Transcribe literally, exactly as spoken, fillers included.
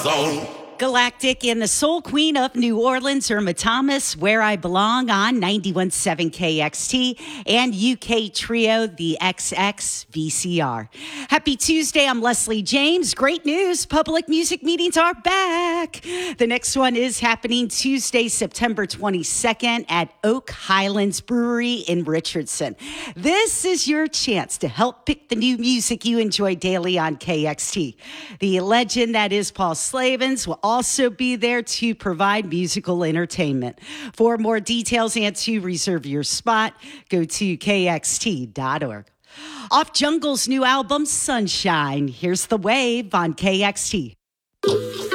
zone. Galactic and the Soul Queen of New Orleans, Irma Thomas, Where I Belong on ninety-one point seven K X T, and U K trio, the X X V C R. Happy Tuesday, I'm Leslie James. Great news, public music meetings are back. The next one is happening Tuesday, September twenty-second at Oak Highlands Brewery in Richardson. This is your chance to help pick the new music you enjoy daily on K X T. The legend that is Paul Slavens will also be there to provide musical entertainment. For more details and to reserve your spot, go to K X T dot org. Off Jungle's new album, Sunshine. Here's The Wave on K X T.